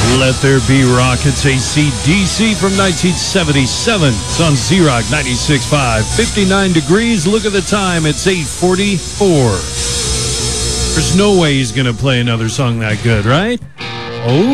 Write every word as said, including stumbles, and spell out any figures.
Let There Be Rockets, A C D C from nineteen seventy-seven. It's on Z-Rock ninety-six point five. fifty-nine degrees. Look at the time. It's eight forty-four. There's no way he's going to play another song that good, right? Oh.